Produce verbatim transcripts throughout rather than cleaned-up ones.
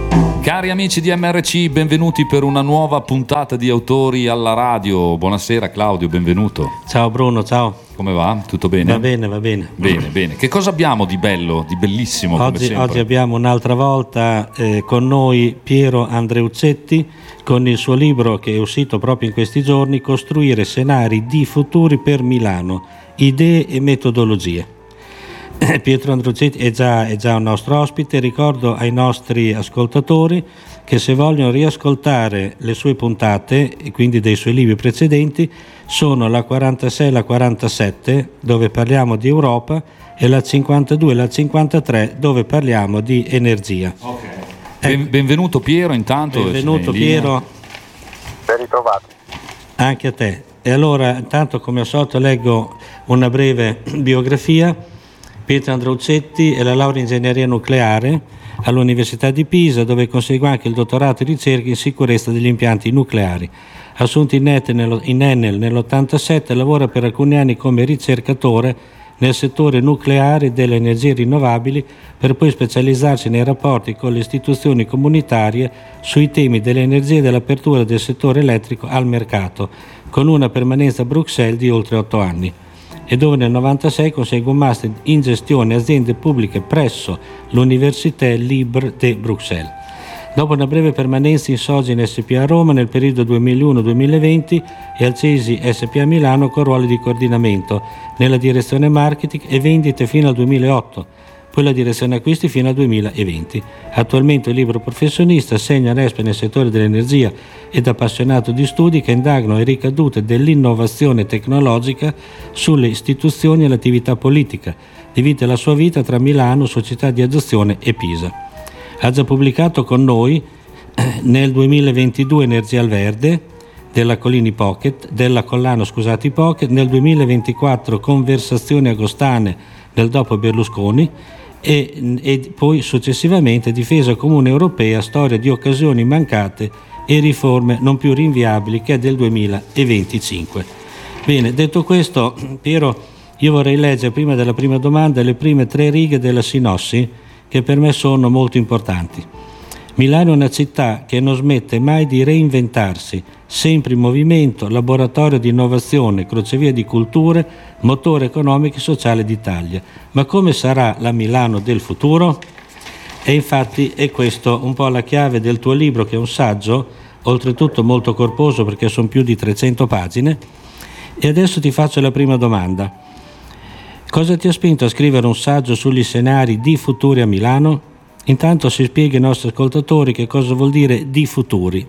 Cari amici di M R C, benvenuti per una nuova puntata di Autori alla Radio. Buonasera Claudio, benvenuto. Ciao Bruno, ciao. Come va? Tutto bene? Va bene, va bene. Bene, bene. Che cosa abbiamo di bello, di bellissimo come Oggi, sempre? oggi abbiamo un'altra volta eh, con noi Piero Andreuccetti con il suo libro che è uscito proprio in questi giorni, Costruire scenari di futuri per Milano, idee e metodologie. Pietro Andreuccetti è già, è già un nostro ospite. Ricordo ai nostri ascoltatori che se vogliono riascoltare le sue puntate e quindi dei suoi libri precedenti sono la quarantasei e la quarantasette dove parliamo di Europa e la cinquantadue e la cinquantatré dove parliamo di energia. Okay. Ben, benvenuto Piero intanto. Benvenuto Piero. Ben ritrovati. Anche a te. E allora intanto come al solito leggo una breve biografia. Pietro Andreuccetti è la laurea in ingegneria nucleare all'Università di Pisa, dove conseguì anche il dottorato di ricerca in sicurezza degli impianti nucleari. Assunto in Enel nell'ottantasette, lavora per alcuni anni come ricercatore nel settore nucleare e delle energie rinnovabili, per poi specializzarsi nei rapporti con le istituzioni comunitarie sui temi dell'energia e dell'apertura del settore elettrico al mercato, con una permanenza a Bruxelles di oltre otto anni. E dove nel novantasei consegue un master in gestione aziende pubbliche presso l'Université Libre de Bruxelles. Dopo una breve permanenza in Sogin S P A a Roma nel periodo duemilauno duemilaventi e al Cesi S P A a Milano con ruoli di coordinamento nella direzione marketing e vendite fino al duemilaotto, poi la direzione acquisti fino al duemilaventi. Attualmente è libero professionista, segna respe nel settore dell'energia ed appassionato di studi che indagano le ricadute dell'innovazione tecnologica sulle istituzioni e l'attività politica. Divide la sua vita tra Milano, Società di Adozione e Pisa. Ha già pubblicato con noi eh, nel duemilaventidue Energia al Verde della Collini Pocket, della Collano scusate Pocket, nel duemilaventiquattro Conversazioni agostane del dopo Berlusconi e, e poi successivamente Difesa comune europea, storia di occasioni mancate e riforme non più rinviabili, che è del duemilaventicinque. Bene, detto questo, Piero, io vorrei leggere prima della prima domanda le prime tre righe della sinossi che per me sono molto importanti. Milano è una città che non smette mai di reinventarsi, sempre in movimento, laboratorio di innovazione, crocevia di culture, motore economico e sociale d'Italia. Ma come sarà la Milano del futuro? E infatti è questo un po' la chiave del tuo libro, che è un saggio, oltretutto molto corposo perché sono più di trecento pagine. E adesso ti faccio la prima domanda. Cosa ti ha spinto a scrivere un saggio sugli scenari di futuri a Milano? Intanto si spiega ai nostri ascoltatori che cosa vuol dire di futuri.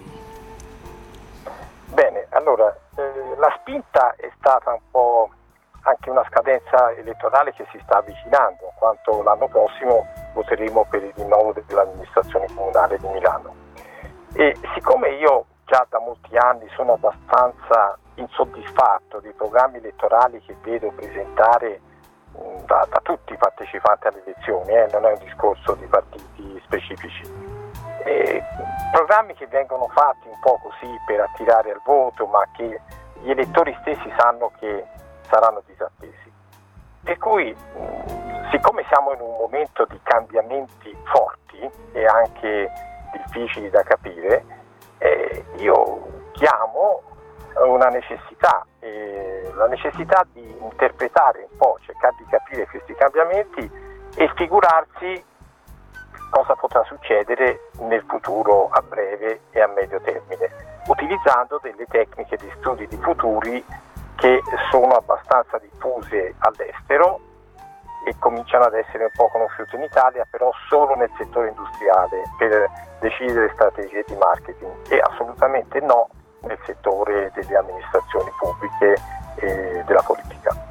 Bene, allora eh, la spinta è stata un po' anche una scadenza elettorale che si sta avvicinando, in quanto l'anno prossimo voteremo per il rinnovo dell'amministrazione comunale di Milano. E siccome io già da molti anni sono abbastanza insoddisfatto dei programmi elettorali che vedo presentare mh, da, da tutti i partecipanti alle elezioni, eh, non è un discorso di partiti specifici, e programmi che vengono fatti un po' così per attirare al voto, ma che gli elettori stessi sanno che saranno disattesi. Per cui, mh, siccome siamo in un momento di cambiamenti forti e anche difficili da capire, eh, io chiamo una necessità, eh, la necessità di interpretare un po', cercare di capire questi cambiamenti e figurarsi cosa potrà succedere nel futuro a breve e a medio termine, utilizzando delle tecniche di studi di futuri che sono abbastanza diffuse all'estero e cominciano ad essere un po' conosciute in Italia, però solo nel settore industriale per decidere strategie di marketing, e assolutamente no nel settore delle amministrazioni pubbliche e della politica.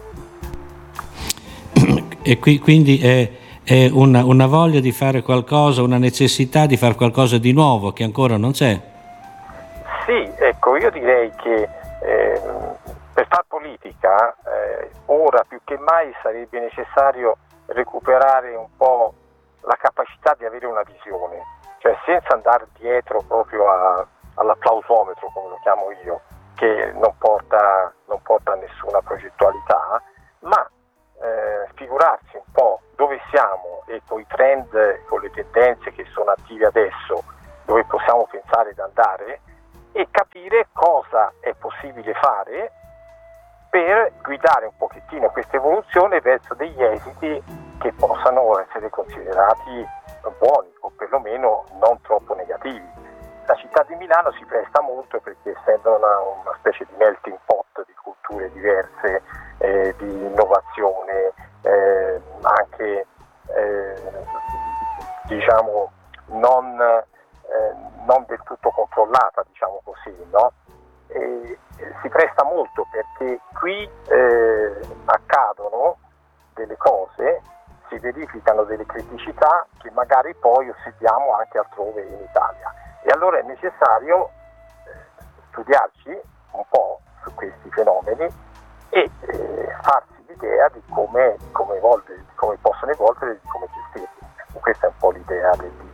E qui, quindi è, è una, una voglia di fare qualcosa, una necessità di fare qualcosa di nuovo che ancora non c'è? Sì, ecco, io direi che eh, per far politica eh, ora più che mai sarebbe necessario recuperare un po' la capacità di avere una visione, cioè senza andare dietro proprio a, all'applausometro, come lo chiamo io, che non porta, non porta a nessuna progettualità, ma eh, figurarsi un po' dove siamo e con i trend, con le tendenze che sono attive adesso, dove possiamo pensare di andare, e capire cosa è possibile fare per guidare un pochettino questa evoluzione verso degli esiti che possano essere considerati buoni o perlomeno non troppo negativi. La città di Milano si presta molto perché, essendo una, una specie di melting pot di culture diverse, eh, di innovazione, eh, anche eh, diciamo non, eh, non del tutto controllata, diciamo così, no? E, eh, si presta molto perché qui eh, accadono delle cose, si verificano delle criticità che magari poi osserviamo anche altrove in Italia, e allora è necessario eh, studiarci un po' su questi fenomeni e eh, farsi l'idea di come, come, evolve, di come possono evolvere e di come gestirli. Questa è un po' l'idea del